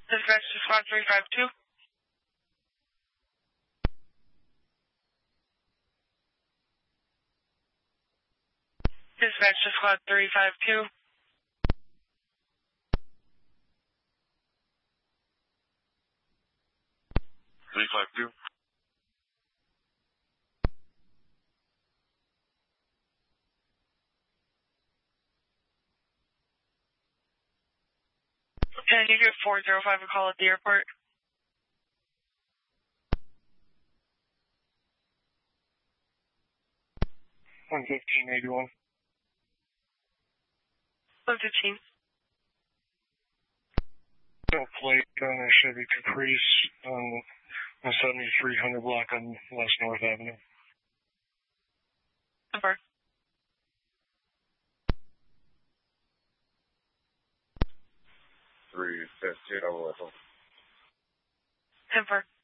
Dispatch to squad 352. Dispatch to squad 352. Can you get 405 a call at the airport? $115.81. 115. No plate on a Chevy Caprice on the 7300 block on West North Avenue. Number. $315. Temper.